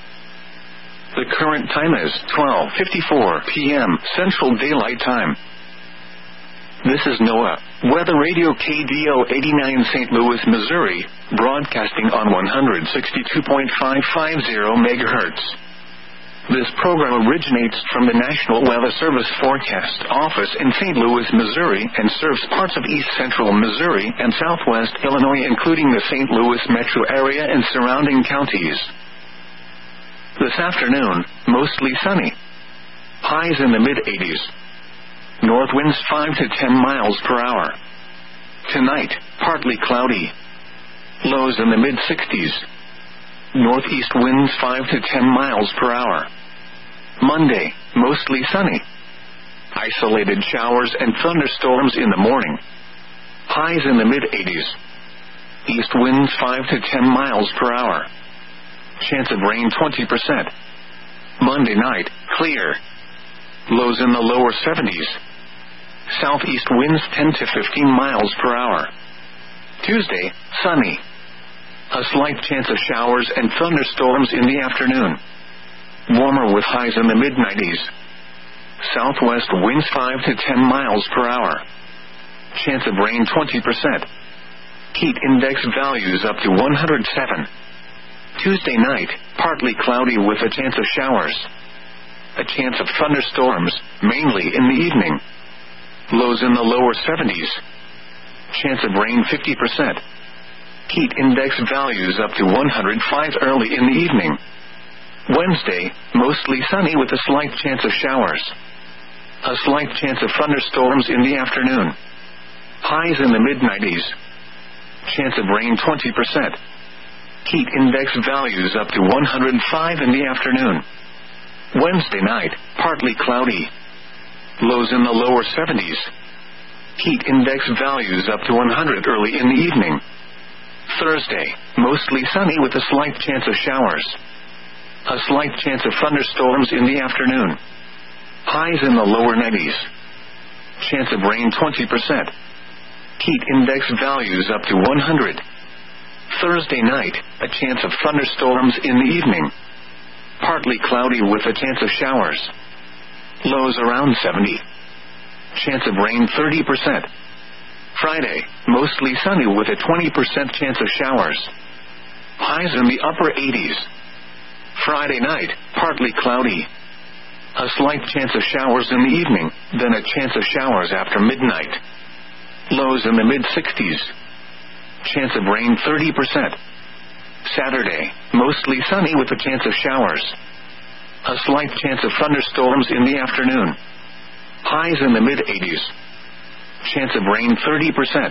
The current time is twelve fifty-four p.m. Central Daylight Time. This is NOAA, Weather Radio K D O eighty-nine Saint Louis, Missouri, broadcasting on one sixty-two point five five zero megahertz. This program originates from the National Weather Service Forecast Office in Saint Louis, Missouri, and serves parts of east central Missouri and southwest Illinois, including the Saint Louis metro area and surrounding counties. This afternoon, mostly sunny. Highs in the mid-eighties. North winds five to ten miles per hour. Tonight, partly cloudy. Lows in the mid-sixties. Northeast winds five to ten miles per hour. Monday, mostly sunny. Isolated showers and thunderstorms in the morning. Highs in the mid-eighties. East winds five to ten miles per hour. Chance of rain twenty percent. Monday night, clear. Lows in the lower seventies. Southeast winds ten to fifteen miles per hour. Tuesday, sunny. A slight chance of showers and thunderstorms in the afternoon. Warmer with highs in the mid-nineties. Southwest winds five to ten miles per hour. Chance of rain twenty percent. Heat index values up to one hundred seven. Tuesday night, partly cloudy with a chance of showers. A chance of thunderstorms, mainly in the evening. Lows in the lower seventies. Chance of rain fifty percent. Heat index values up to one hundred five early in the evening. Wednesday, mostly sunny with a slight chance of showers. A slight chance of thunderstorms in the afternoon. Highs in the mid-nineties. Chance of rain twenty percent. Heat index values up to one hundred five in the afternoon. Wednesday night, partly cloudy. Lows in the lower seventies. Heat index values up to one hundred early in the evening. Thursday, mostly sunny with a slight chance of showers. A slight chance of thunderstorms in the afternoon. Highs in the lower nineties. Chance of rain twenty percent. Heat index values up to one hundred. Thursday night, a chance of thunderstorms in the evening. Partly cloudy with a chance of showers. Lows around seventy. Chance of rain thirty percent. Friday, mostly sunny with a twenty percent chance of showers. Highs in the upper eighties. Friday night, partly cloudy. A slight chance of showers in the evening, then a chance of showers after midnight. Lows in the mid-sixties. Chance of rain thirty percent. Saturday, mostly sunny with a chance of showers. A slight chance of thunderstorms in the afternoon. Highs in the mid-eighties. Chance of rain thirty percent.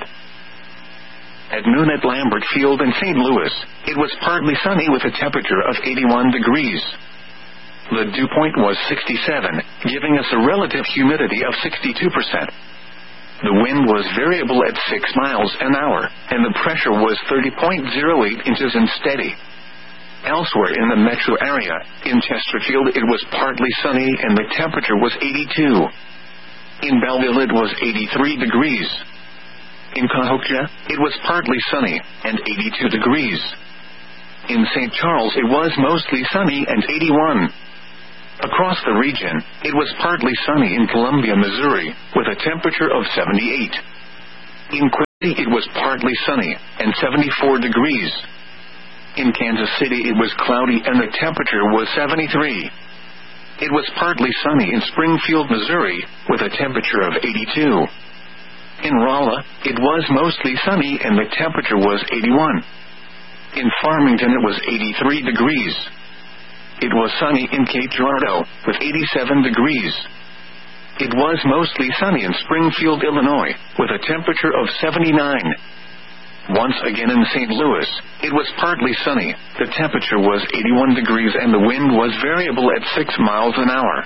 At noon at Lambert Field in Saint Louis, it was partly sunny with a temperature of eighty-one degrees. The dew point was sixty-seven, giving us a relative humidity of sixty-two percent. The wind was variable at six miles an hour, and the pressure was thirty point zero eight inches and steady. Elsewhere in the metro area, in Chesterfield it was partly sunny and the temperature was eighty-two. In Belleville it was eighty-three degrees. In Cahokia, it was partly sunny, and eighty-two degrees. In Saint Charles it was mostly sunny and eighty-one. Across the region, it was partly sunny in Columbia, Missouri, with a temperature of seventy-eight. In it was partly sunny, and seventy-four degrees. In Kansas City it was cloudy and the temperature was seventy-three. It was partly sunny in Springfield, Missouri, with a temperature of eighty-two. In Rolla, it was mostly sunny and the temperature was eighty-one. In Farmington it was eighty-three degrees. It was sunny in Cape Girardeau, with eighty-seven degrees. It was mostly sunny in Springfield, Illinois, with a temperature of seventy-nine. Once again in Saint Louis, it was partly sunny, the temperature was eighty-one degrees and the wind was variable at six miles an hour.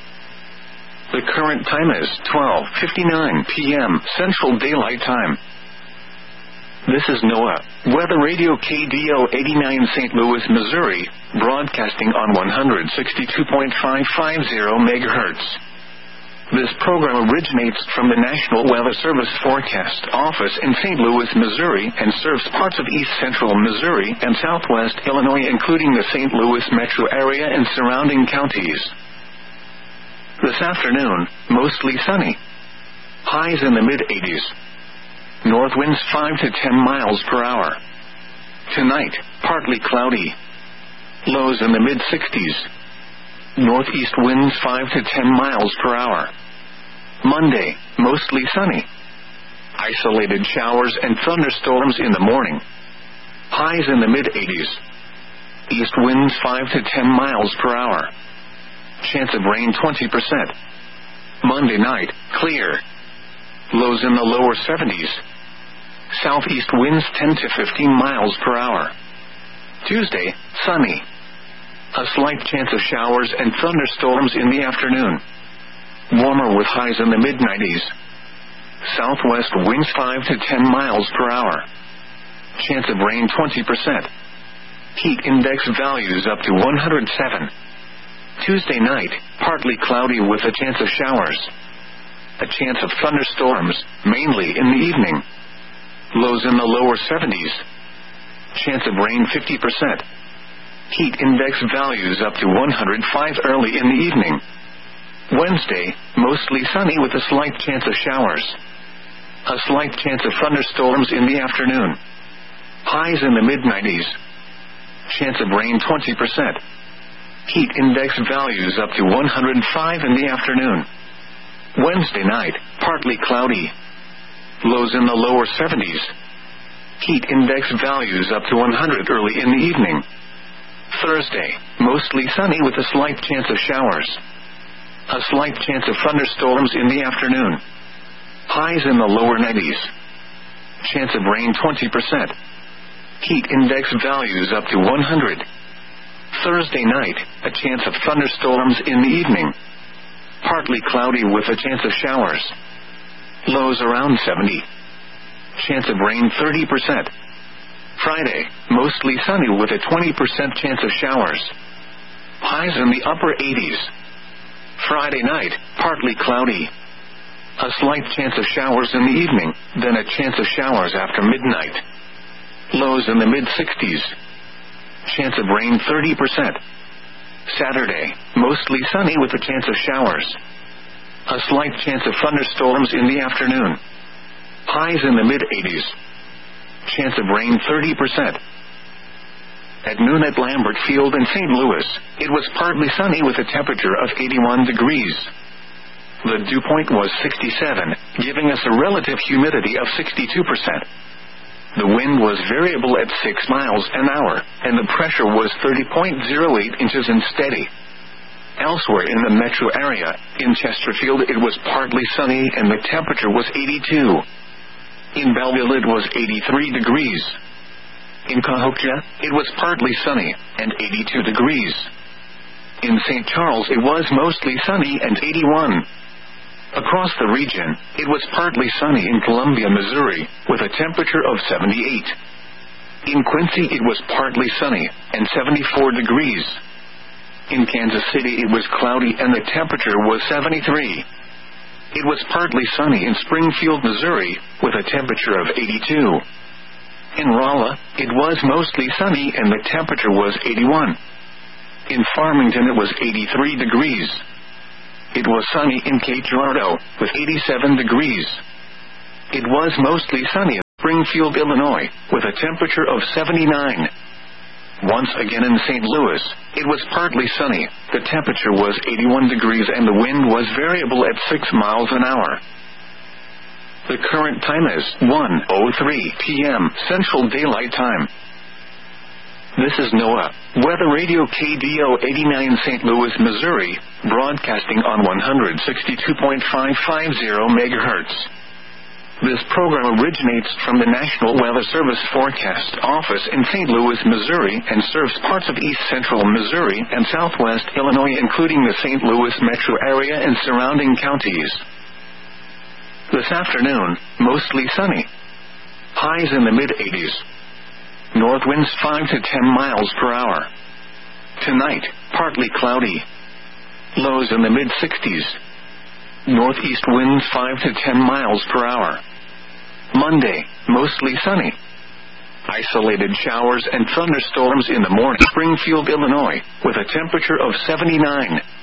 The current time is twelve fifty-nine p.m. Central Daylight Time. This is NOAA Weather Radio K D O eighty-nine Saint Louis, Missouri, broadcasting on one sixty-two point five five zero megahertz. This program originates from the National Weather Service Forecast Office in Saint Louis, Missouri, and serves parts of east central Missouri and southwest Illinois, including the Saint Louis metro area and surrounding counties. This afternoon, mostly sunny. Highs in the mid-eighties. North winds five to ten miles per hour. Tonight, partly cloudy. Lows in the mid-sixties. Northeast winds five to ten miles per hour. Monday, mostly sunny. Isolated showers and thunderstorms in the morning. Highs in the mid-eighties. East winds five to ten miles per hour. Chance of rain twenty percent. Monday night, clear. Lows in the lower seventies. Southeast winds ten to fifteen miles per hour. Tuesday, sunny. A slight chance of showers and thunderstorms in the afternoon. Warmer with highs in the mid-nineties. Southwest winds five to ten miles per hour. Chance of rain twenty percent. Heat index values up to one hundred seven. Tuesday night, partly cloudy with a chance of showers. A chance of thunderstorms, mainly in the evening. Lows in the lower seventies. Chance of rain fifty percent. Heat index values up to one hundred five early in the evening. Wednesday, mostly sunny with a slight chance of showers. A slight chance of thunderstorms in the afternoon. Highs in the mid-nineties. Chance of rain twenty percent. Heat index values up to one hundred five in the afternoon. Wednesday night, partly cloudy. Lows in the lower seventies. Heat index values up to one hundred early in the evening. Thursday, mostly sunny with a slight chance of showers. A slight chance of thunderstorms in the afternoon. Highs in the lower nineties. Chance of rain twenty percent. Heat index values up to one hundred. Thursday night, a chance of thunderstorms in the evening. Partly cloudy with a chance of showers. Lows around seventy. Chance of rain thirty percent. Friday, mostly sunny with a twenty percent chance of showers. Highs in the upper eighties. Friday night, partly cloudy. A slight chance of showers in the evening, then a chance of showers after midnight. Lows in the mid-sixties. Chance of rain thirty percent. Saturday, mostly sunny with a chance of showers. A slight chance of thunderstorms in the afternoon. Highs in the mid-eighties. Chance of rain thirty percent. At noon at Lambert Field in Saint Louis, it was partly sunny with a temperature of eighty-one degrees. The dew point was sixty-seven, giving us a relative humidity of sixty-two percent. The wind was variable at six miles an hour, and the pressure was thirty point zero eight inches and steady. Elsewhere in the metro area, in Chesterfield it was partly sunny and the temperature was eighty-two. In Belleville it was eighty-three degrees. In Cahokia, it was partly sunny, and eighty-two degrees. In Saint Charles it was mostly sunny and eighty-one. Across the region, it was partly sunny in Columbia, Missouri, with a temperature of seventy-eight. In Quincy it was partly sunny, and seventy-four degrees. In Kansas City it was cloudy and the temperature was seventy-three. It was partly sunny in Springfield, Missouri, with a temperature of eighty-two. In Rolla, it was mostly sunny and the temperature was eighty-one. In Farmington it was eighty-three degrees. It was sunny in Cape Girardeau, with eighty-seven degrees. It was mostly sunny Springfield, Illinois, with a temperature of seventy-nine. Once again in Saint Louis, it was partly sunny, the temperature was eighty-one degrees and the wind was variable at six miles an hour. The current time is one oh three p.m. Central Daylight Time. This is NOAA Weather Radio K D O eighty-nine Saint Louis, Missouri, broadcasting on one sixty-two point five five zero megahertz. This program originates from the National Weather Service Forecast Office in Saint Louis, Missouri, and serves parts of east central Missouri and southwest Illinois, including the Saint Louis metro area and surrounding counties. This afternoon, mostly sunny. Highs in the mid-eighties. North winds five to ten miles per hour. Tonight, partly cloudy. Lows in the mid-sixties. Northeast winds five to ten miles per hour. Monday, mostly sunny. Isolated showers and thunderstorms in the morning. Springfield, Illinois, with a temperature of seventy-nine.